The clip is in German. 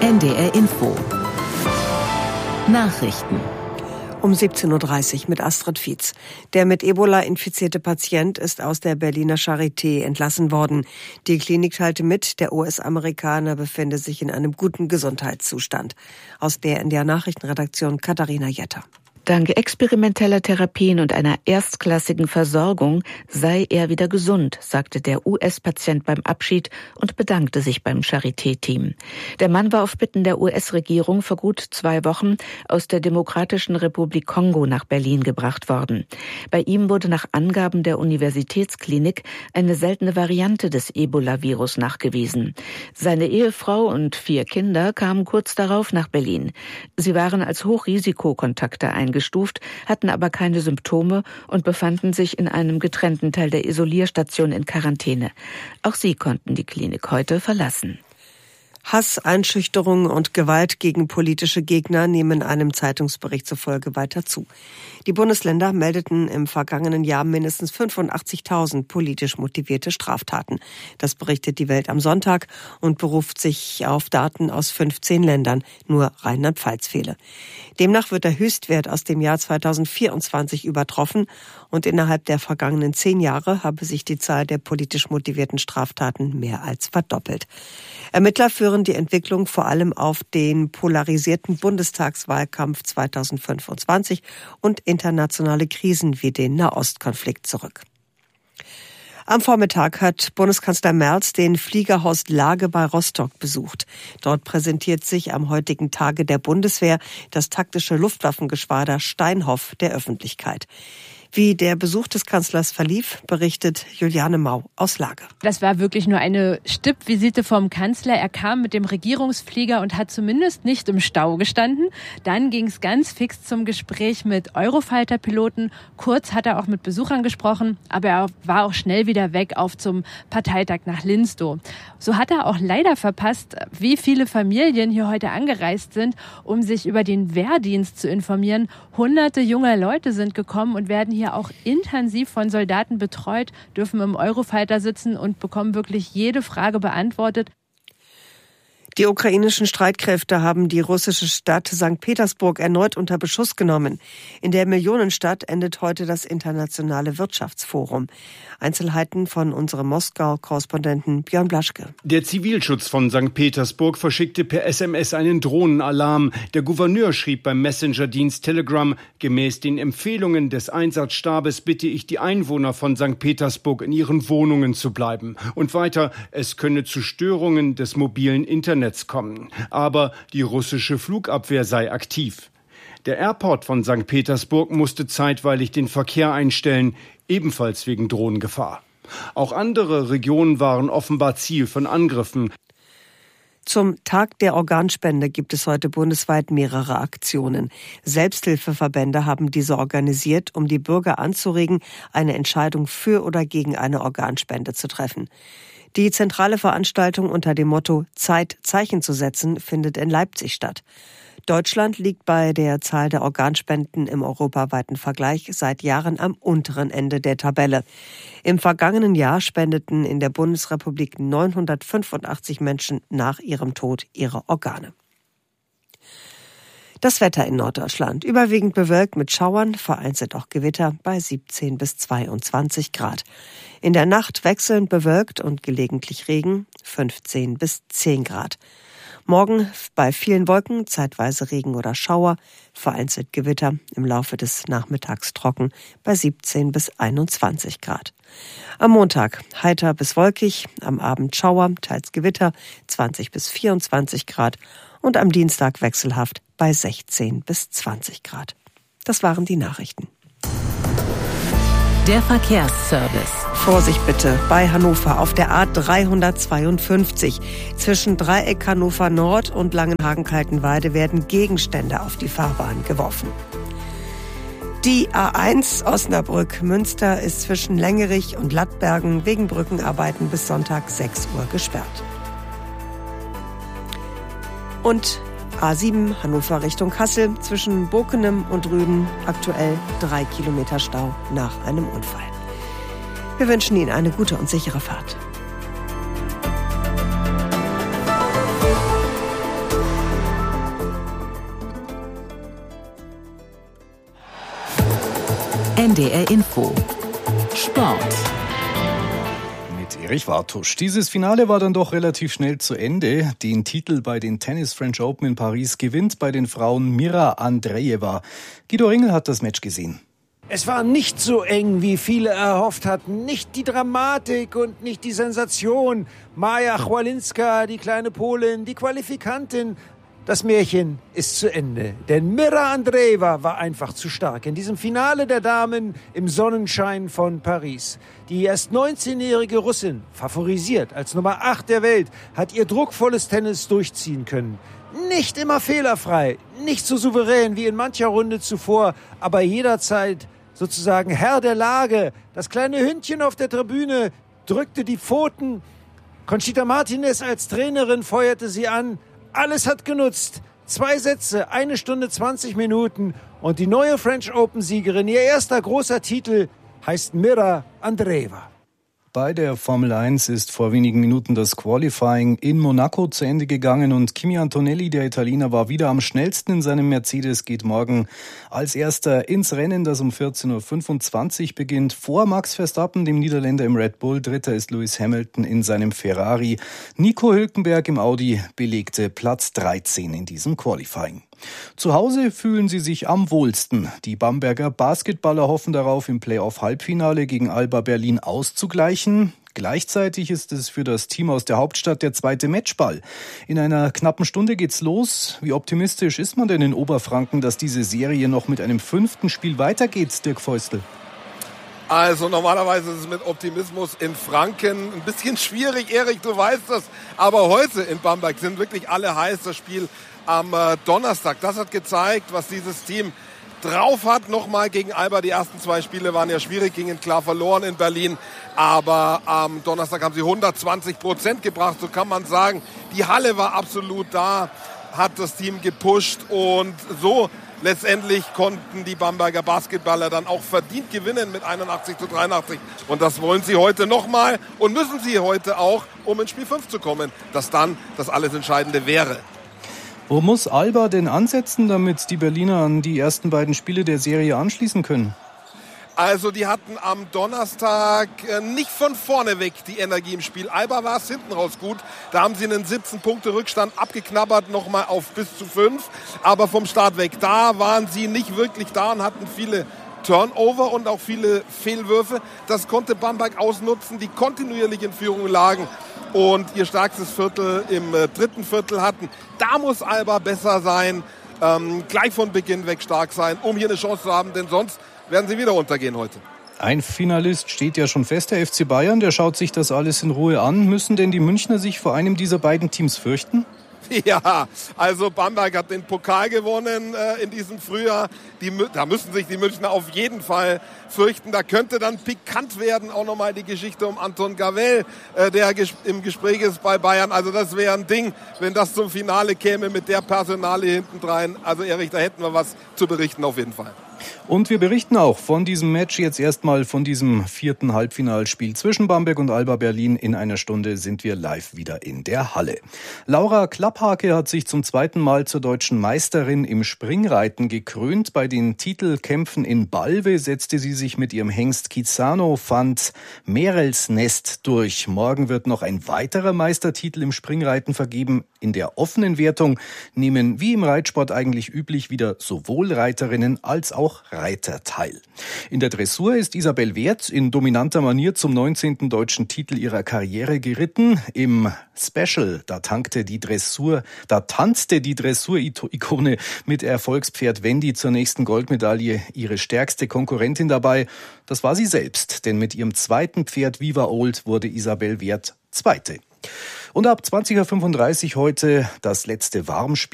NDR Info. Nachrichten. Um 17.30 Uhr mit Astrid Fietz. Der mit Ebola infizierte Patient ist aus der Berliner Charité entlassen worden. Die Klinik teilte mit, der US-Amerikaner befinde sich in einem guten Gesundheitszustand. Aus der NDR Nachrichtenredaktion Katharina Jetter. Dank experimenteller Therapien und einer erstklassigen Versorgung sei er wieder gesund, sagte der US-Patient beim Abschied und bedankte sich beim Charité-Team. Der Mann war auf Bitten der US-Regierung vor gut 2 Wochen aus der Demokratischen Republik Kongo nach Berlin gebracht worden. Bei ihm wurde nach Angaben der Universitätsklinik eine seltene Variante des Ebola-Virus nachgewiesen. Seine Ehefrau und 4 Kinder kamen kurz darauf nach Berlin. Sie waren als Hochrisikokontakte eingestuft, hatten aber keine Symptome und befanden sich in einem getrennten Teil der Isolierstation in Quarantäne. Auch sie konnten die Klinik heute verlassen. Hass, Einschüchterung und Gewalt gegen politische Gegner nehmen einem Zeitungsbericht zufolge weiter zu. Die Bundesländer meldeten im vergangenen Jahr mindestens 85.000 politisch motivierte Straftaten. Das berichtet die Welt am Sonntag und beruft sich auf Daten aus 15 Ländern. Nur Rheinland-Pfalz fehle. Demnach wird der Höchstwert aus dem Jahr 2024 übertroffen und innerhalb der vergangenen 10 Jahre habe sich die Zahl der politisch motivierten Straftaten mehr als verdoppelt. Ermittler führen die Entwicklung vor allem auf den polarisierten Bundestagswahlkampf 2025 und internationale Krisen wie den Nahostkonflikt zurück. Am Vormittag hat Bundeskanzler Merz den Flieger Horst Lage bei Rostock besucht. Dort präsentiert sich am heutigen Tage der Bundeswehr das taktische Luftwaffengeschwader Steinhoff der Öffentlichkeit. Wie der Besuch des Kanzlers verlief, berichtet Juliane Mau aus Lage. Das war wirklich nur eine Stippvisite vom Kanzler. Er kam mit dem Regierungsflieger und hat zumindest nicht im Stau gestanden. Dann ging es ganz fix zum Gespräch mit Eurofighter-Piloten. Kurz hat er auch mit Besuchern gesprochen, aber er war auch schnell wieder weg auf zum Parteitag nach Linstow. So hat er auch leider verpasst, wie viele Familien hier heute angereist sind, um sich über den Wehrdienst zu informieren. Hunderte junger Leute sind gekommen und werden hier auch intensiv von Soldaten betreut, dürfen im Eurofighter sitzen und bekommen wirklich jede Frage beantwortet. Die ukrainischen Streitkräfte haben die russische Stadt St. Petersburg erneut unter Beschuss genommen. In der Millionenstadt endet heute das internationale Wirtschaftsforum. Einzelheiten von unserem Moskau-Korrespondenten Björn Blaschke. Der Zivilschutz von St. Petersburg verschickte per SMS einen Drohnenalarm. Der Gouverneur schrieb beim Messenger-Dienst Telegram: Gemäß den Empfehlungen des Einsatzstabes bitte ich die Einwohner von St. Petersburg in ihren Wohnungen zu bleiben. Und weiter, es könne zu Störungen des mobilen Internets kommen. Aber die russische Flugabwehr sei aktiv. Der Airport von St. Petersburg musste zeitweilig den Verkehr einstellen, ebenfalls wegen Drohnengefahr. Auch andere Regionen waren offenbar Ziel von Angriffen. Zum Tag der Organspende gibt es heute bundesweit mehrere Aktionen. Selbsthilfeverbände haben diese organisiert, um die Bürger anzuregen, eine Entscheidung für oder gegen eine Organspende zu treffen. Die zentrale Veranstaltung unter dem Motto Zeit, Zeichen zu setzen findet in Leipzig statt. Deutschland liegt bei der Zahl der Organspenden im europaweiten Vergleich seit Jahren am unteren Ende der Tabelle. Im vergangenen Jahr spendeten in der Bundesrepublik 985 Menschen nach ihrem Tod ihre Organe. Das Wetter in Norddeutschland. Überwiegend bewölkt mit Schauern, vereinzelt auch Gewitter bei 17 bis 22 Grad. In der Nacht wechselnd bewölkt und gelegentlich Regen, 15 bis 10 Grad. Morgen bei vielen Wolken, zeitweise Regen oder Schauer, vereinzelt Gewitter, im Laufe des Nachmittags trocken bei 17 bis 21 Grad. Am Montag heiter bis wolkig, am Abend Schauer, teils Gewitter, 20 bis 24 Grad und am Dienstag wechselhaft bei 16 bis 20 Grad. Das waren die Nachrichten. Der Verkehrsservice. Vorsicht bitte bei Hannover auf der A352. Zwischen Dreieck Hannover Nord und Langenhagen-Kaltenweide werden Gegenstände auf die Fahrbahn geworfen. Die A1 Osnabrück-Münster ist zwischen Längerich und Lattbergen wegen Brückenarbeiten bis Sonntag 6 Uhr gesperrt. Und A7 Hannover Richtung Kassel zwischen Bokenem und Rüden aktuell 3 Kilometer Stau nach einem Unfall. Wir wünschen Ihnen eine gute und sichere Fahrt. NDR Info. Sport. Mit Erich Wartusch. Dieses Finale war dann doch relativ schnell zu Ende. Den Titel bei den Tennis French Open in Paris gewinnt bei den Frauen Mira Andreeva. Guido Ringel hat das Match gesehen. Es war nicht so eng, wie viele erhofft hatten. Nicht die Dramatik und nicht die Sensation. Maja Chwalinska, die kleine Polin, die Qualifikantin. Das Märchen ist zu Ende. Denn Mira Andreeva war einfach zu stark. In diesem Finale der Damen im Sonnenschein von Paris. Die erst 19-jährige Russin, favorisiert als Nummer 8 der Welt, hat ihr druckvolles Tennis durchziehen können. Nicht immer fehlerfrei, nicht so souverän wie in mancher Runde zuvor, aber jederzeit sozusagen Herr der Lage. Das kleine Hündchen auf der Tribüne drückte die Pfoten. Conchita Martinez als Trainerin feuerte sie an. Alles hat genutzt. 2 Sätze, 1 Stunde 20 Minuten und die neue French Open-Siegerin, ihr erster großer Titel, heißt Mira Andreeva. Bei der Formel 1 ist vor wenigen Minuten das Qualifying in Monaco zu Ende gegangen und Kimi Antonelli, der Italiener, war wieder am schnellsten in seinem Mercedes, geht morgen als erster ins Rennen, das um 14.25 Uhr beginnt, vor Max Verstappen, dem Niederländer im Red Bull. Dritter ist Lewis Hamilton in seinem Ferrari. Nico Hülkenberg im Audi belegte Platz 13 in diesem Qualifying. Zu Hause fühlen sie sich am wohlsten. Die Bamberger Basketballer hoffen darauf, im Playoff-Halbfinale gegen Alba Berlin auszugleichen. Gleichzeitig ist es für das Team aus der Hauptstadt der zweite Matchball. In einer knappen Stunde geht's los. Wie optimistisch ist man denn in Oberfranken, dass diese Serie noch mit einem 5. Spiel weitergeht, Dirk Feustel? Also normalerweise ist es mit Optimismus in Franken ein bisschen schwierig, Erik, du weißt das. Aber heute in Bamberg sind wirklich alle heiß. Das Spiel am Donnerstag, das hat gezeigt, was dieses Team drauf hat. Nochmal gegen Alba, die ersten 2 Spiele waren ja schwierig, gingen klar verloren in Berlin. Aber am Donnerstag haben sie 120% gebracht, so kann man sagen. Die Halle war absolut da, hat das Team gepusht und so letztendlich konnten die Bamberger Basketballer dann auch verdient gewinnen mit 81-83. Und das wollen sie heute nochmal und müssen sie heute auch, um ins Spiel 5 zu kommen, das dann das alles Entscheidende wäre. Wo muss Alba denn ansetzen, damit die Berliner an die ersten beiden Spiele der Serie anschließen können? Also die hatten am Donnerstag nicht von vorne weg die Energie im Spiel. Alba war es hinten raus gut. Da haben sie einen 17-Punkte-Rückstand abgeknabbert, nochmal auf bis zu 5. Aber vom Start weg, da waren sie nicht wirklich da und hatten viele Turnover und auch viele Fehlwürfe. Das konnte Bamberg ausnutzen, die kontinuierlich in Führung lagen und ihr stärkstes Viertel im 3. Viertel hatten. Da muss Alba besser sein, gleich von Beginn weg stark sein, um hier eine Chance zu haben, denn sonst werden sie wieder untergehen heute. Ein Finalist steht ja schon fest, der FC Bayern, der schaut sich das alles in Ruhe an. Müssen denn die Münchner sich vor einem dieser beiden Teams fürchten? Ja, also Bamberg hat den Pokal gewonnen in diesem Frühjahr. Da müssen sich die Münchner auf jeden Fall fürchten. Da könnte dann pikant werden auch nochmal die Geschichte um Anton Gavel, der im Gespräch ist bei Bayern. Also das wäre ein Ding, wenn das zum Finale käme mit der Personalie hintendrein. Also Erich, da hätten wir was zu berichten auf jeden Fall. Und wir berichten auch von diesem Match jetzt erstmal von diesem 4. Halbfinalspiel zwischen Bamberg und Alba Berlin. In einer Stunde sind wir live wieder in der Halle. Laura Klapphake hat sich zum 2. Mal zur deutschen Meisterin im Springreiten gekrönt. Bei den Titelkämpfen in Balve setzte sie sich mit ihrem Hengst Kizano van Merelsnest durch. Morgen wird noch ein weiterer Meistertitel im Springreiten vergeben. In der offenen Wertung nehmen wie im Reitsport eigentlich üblich wieder sowohl Reiterinnen als auch Reiter teil. In der Dressur ist Isabel Werth in dominanter Manier zum 19. deutschen Titel ihrer Karriere geritten. Im Special, da tanzte die Dressur-Ikone mit Erfolgspferd Wendy zur nächsten Goldmedaille ihre stärkste Konkurrentin dabei. Das war sie selbst, denn mit ihrem 2. Pferd Viva Old wurde Isabel Werth Zweite. Und ab 20.35 Uhr heute das letzte Warmspiel.